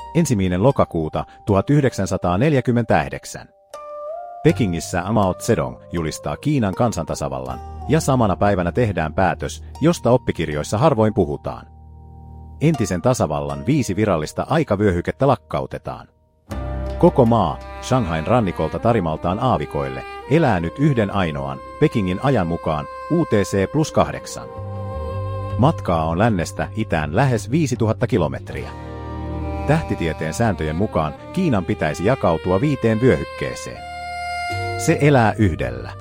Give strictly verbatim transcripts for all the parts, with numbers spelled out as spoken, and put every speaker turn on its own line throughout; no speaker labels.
Ensimmäinen lokakuuta tuhatyhdeksänsataaneljäkymmentäyhdeksän. Pekingissä Mao Zedong julistaa Kiinan kansantasavallan, ja samana päivänä tehdään päätös, josta oppikirjoissa harvoin puhutaan. Entisen tasavallan viisi virallista aikavyöhykettä lakkautetaan. Koko maa, Shanghain rannikolta Tarimaltaan aavikoille, elää nyt yhden ainoan, Pekingin ajan mukaan, U T C plus kahdeksan. Matkaa on lännestä itään lähes viisituhatta kilometriä. Tähtitieteen sääntöjen mukaan Kiinan pitäisi jakautua viiteen vyöhykkeeseen. Se elää yhdellä.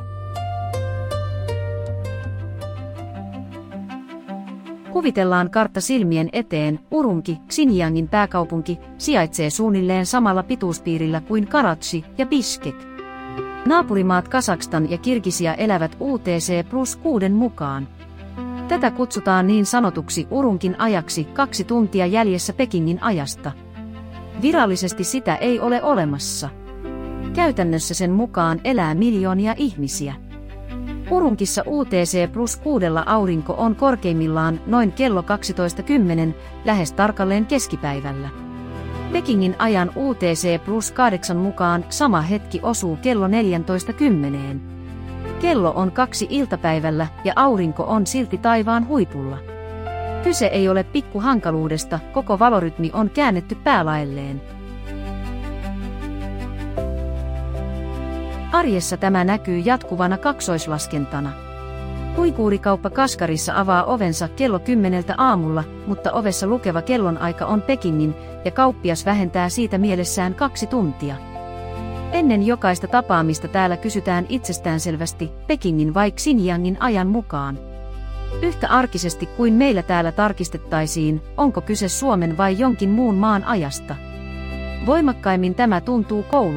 Kuvitellaan kartta silmien eteen, Urumqi, Xinjiangin pääkaupunki, sijaitsee suunnilleen samalla pituuspiirillä kuin Karachi ja Bishkek. Naapurimaat Kazakstan ja Kirgisia elävät U T C plus kuuden mukaan. Tätä kutsutaan niin sanotuksi Urumqin ajaksi, kaksi tuntia jäljessä Pekingin ajasta. Virallisesti sitä ei ole olemassa. Käytännössä sen mukaan elää miljoonia ihmisiä. Urumqissa U T C plus kuudella aurinko on korkeimmillaan noin kello kaksitoista kymmenen, lähes tarkalleen keskipäivällä. Pekingin ajan U T C plus kahdeksan mukaan sama hetki osuu kello neljätoista kymmeneen. Kello on kaksi iltapäivällä ja aurinko on silti taivaan huipulla. Kyse ei ole pikkuhankaluudesta, koko valorytmi on käännetty päälaelleen. Arjessa tämä näkyy jatkuvana kaksoislaskentana. Uiguurikauppa Kaskarissa avaa ovensa kello kymmeneltä aamulla, mutta ovessa lukeva kellonaika on Pekingin, ja kauppias vähentää siitä mielessään kaksi tuntia. Ennen jokaista tapaamista täällä kysytään itsestäänselvästi Pekingin vai Xinjiangin ajan mukaan. Yhtä arkisesti kuin meillä täällä tarkistettaisiin, onko kyse Suomen vai jonkin muun maan ajasta. Voimakkaimmin tämä tuntuu koulussa.